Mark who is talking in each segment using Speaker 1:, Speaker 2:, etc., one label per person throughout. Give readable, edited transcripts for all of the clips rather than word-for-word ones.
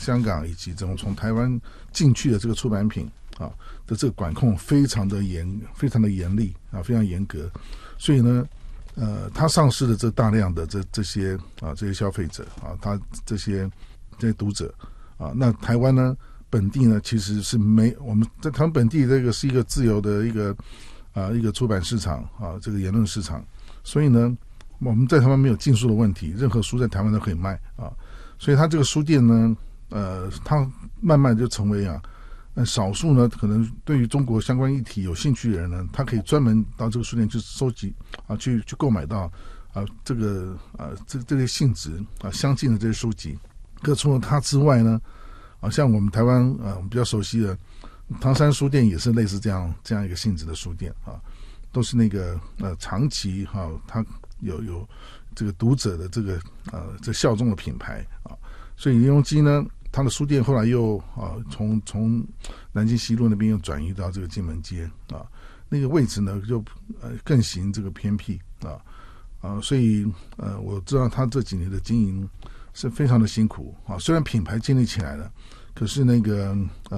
Speaker 1: 香港以及这种从台湾进去的这个出版品啊的这个管控非常的严厉啊，非常严格，所以呢，它上市的这大量的这些消费者啊，他这些读者啊，那台湾呢本地呢其实是我们在台湾本地这个是一个自由的一个出版市场啊，这个言论市场，所以呢，我们在台湾没有禁书的问题，任何书在台湾都可以卖啊，所以它这个书店呢，它慢慢就成为少数呢，可能对于中国相关议题有兴趣的人呢，他可以专门到这个书店去收集啊，去购买到这个性质相近的这些书籍。可除了它之外呢，像我们台湾我们比较熟悉的唐山书店也是类似这样一个性质的书店啊，都是那个长期它有这个读者的这效忠的品牌啊，所以林荣基呢，他的书店后来又从南京西路那边又转移到这个金门街啊，那个位置呢就更行这个偏僻所以我知道他这几年的经营是非常的辛苦啊，虽然品牌建立起来了，可是那个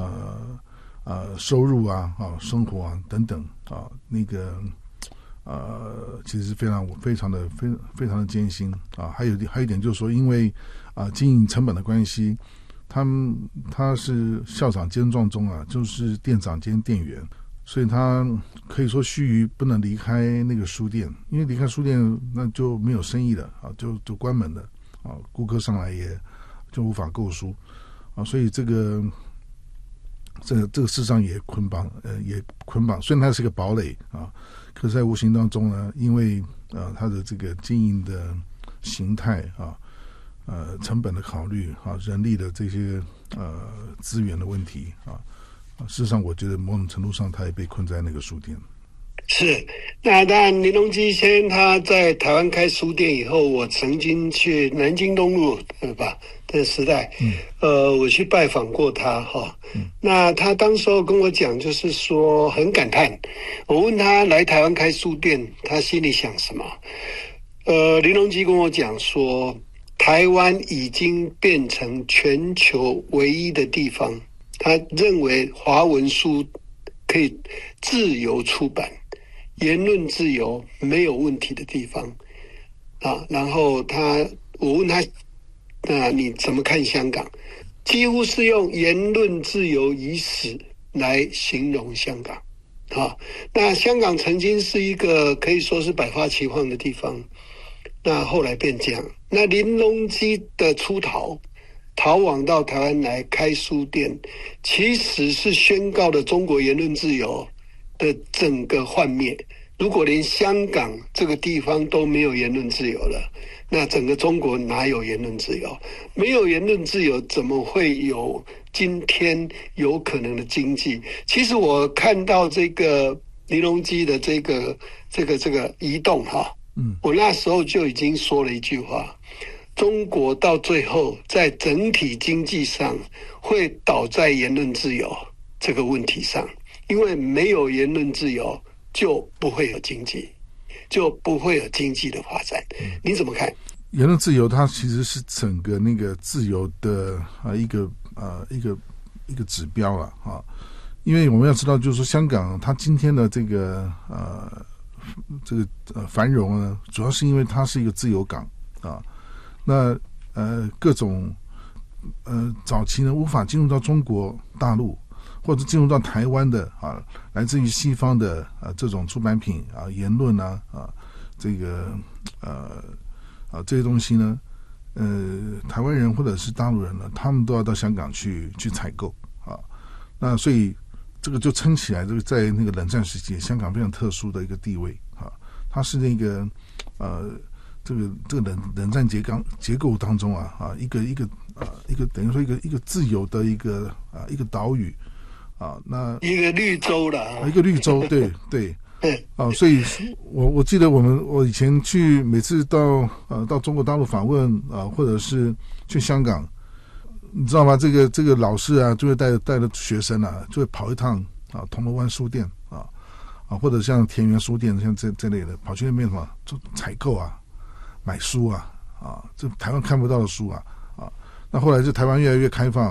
Speaker 1: 收入生活等等那个其实非常的艰辛啊，还有一点就是说，因为经营成本的关系，他是校长兼撞钟就是店长兼店员，所以他可以说须臾不能离开那个书店，因为离开书店那就没有生意了就关门了顾客上来也就无法购书所以这个事实上也捆绑，虽然它是个堡垒可是在无形当中呢，因为它的这个经营的形态成本的考虑人力的这些资源的问题事实上我觉得某种程度上他也被困在那个书店。
Speaker 2: 是，那当然林荣基先生他在台湾开书店以后，我曾经去南京东路的时代我去拜访过他那他当时候跟我讲，就是说很感叹，我问他来台湾开书店他心里想什么，林荣基跟我讲说，台湾已经变成全球唯一的地方，他认为华文书可以自由出版，言论自由没有问题的地方然后我问他你怎么看香港，几乎是用言论自由已死来形容香港那香港曾经是一个可以说是百花齐放的地方，那后来变这样，那林荣基的逃往到台湾来开书店，其实是宣告了中国言论自由的整个幻灭。如果连香港这个地方都没有言论自由了，那整个中国哪有言论自由？没有言论自由，怎么会有今天有可能的经济？其实我看到这个林荣基的这个移动我那时候就已经说了一句话，中国到最后在整体经济上会倒在言论自由这个问题上，因为没有言论自由就不会有经济，就不会有经济的发展。你怎么看？
Speaker 1: 言论自由它其实是整个那个自由的一个指标了因为我们要知道，就是说香港它今天的这个繁荣呢，主要是因为它是一个自由港那各种早期呢无法进入到中国大陆或者进入到台湾的来自于西方的这种出版品言论这个这些东西呢台湾人或者是大陆人呢，他们都要到香港去采购那所以这个就撑起来这个在那个冷战时期香港非常特殊的一个地位它是那个这个冷战结构当中一个等于说一个自由的一个岛屿那
Speaker 2: 一个绿洲了
Speaker 1: 一个绿洲对所以我记得我以前每次到中国大陆访问或者是去香港，你知道吗？这个老师就会带着学生就会跑一趟铜锣湾书店或者像田园书店像这类的，跑去那边做采购买书这台湾看不到的书那后来就台湾越来越开放